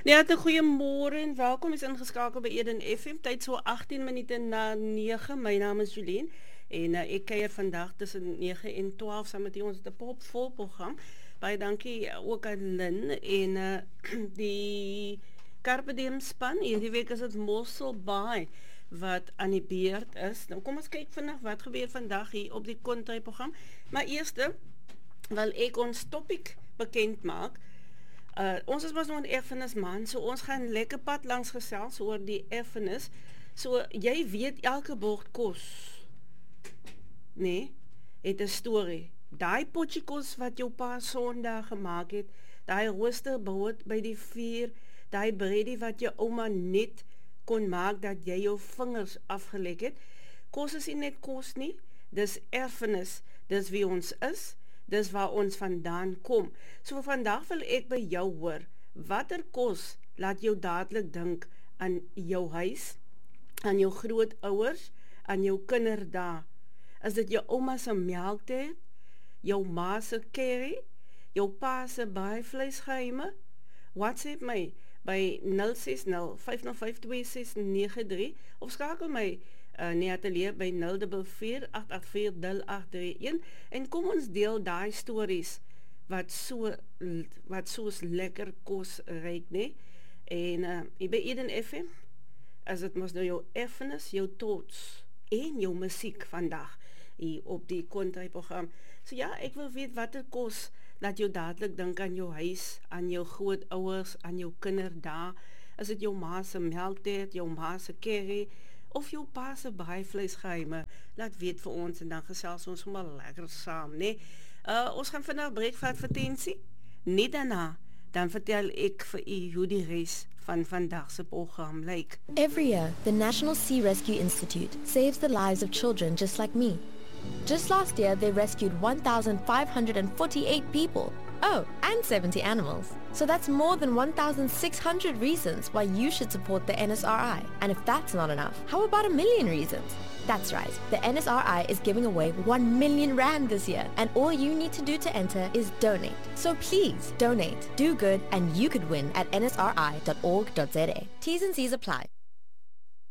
Ja, 'n goeiemôre en welkom is ingeskakel by Eden FM. Tyd so 18 minute na 9. My naam is Julien en ek kuier vandag tussen 9 en 12 saam met ons te Popvol program. Baie dankie ook aan Lynn en die Carpe Diem span. Hierdie week is dit Mossel Bay wat aan die beurt is. Nou kom ons kyk vandag wat gebeur vandag hier op die Kontry program. Maar eerste wil ek ons topic bekend maak. Ons is mos nog in erfenis maand, so ons gaan lekker pad langs gesels oor die erfenis. So jy weet elke bord kos, nee, het 'n storie. Daai potjie kos wat jou pa Sondag gemaak het, daai roosterbrood by die vuur, daai breadie wat jou ouma net kon maak dat jy jou vingers afgelek het. Kos is nie net kos nie, dis erfenis, dis wie ons is. Dis waar ons vandaan kom. So vandag wil ek by jou hoor, watter kos laat jou dadelik dink aan jou huis, aan jou grootouers, aan jou kinderdae? Is dit jou ouma se melktert, jou ma se curry, jou pa se braaivleisgeheime? WhatsApp my by 060-505-2693 of skakel my Atelier by 044-884-0831 en kom ons deel daai stories wat soos lekker kos ryk, nee? En by Eden FM is dit mos nou jou erfenis, jou trots en jou musiek vandag hier op die Kontry program. So ja, ek wil weet watter kos laat jou dadelik dink aan jou huis, aan jou grootouers, aan jou kinderdae. Is dit jou ma se melktert, jou ma se curry, of jou pa se braaivleisgeheime? Laat weet vir ons en dan gesels ons sommer lekker saam, nee? Ons gaan vandag breekvat advertensie. Net daarna, dan vertel ek vir u hoe die res van vandag se program lyk. Every year, the National Sea Rescue Institute saves the lives of children just like me. Just last year, they rescued 1,548 people. Oh, and 70 animals. So that's more than 1,600 reasons why you should support the NSRI. And if that's not enough, how about 1 million reasons? That's right, the NSRI is giving away 1 million rand this year, and all you need to do to enter is donate. So please donate, do good, and you could win at nsri.org.za. T's and C's apply.